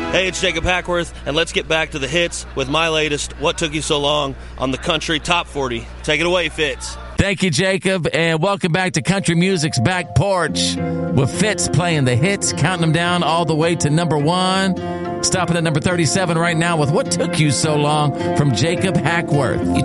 Hey, it's Jacob Hackworth, and let's get back to the hits with my latest What Took You So Long on the Country Top 40. Take it away, Fitz. Thank you, Jacob, and welcome back to Country Music's Back Porch with Fitz playing the hits, counting them down all the way to number 1. Stopping at number 37 right now with What Took You So Long from Jacob Hackworth.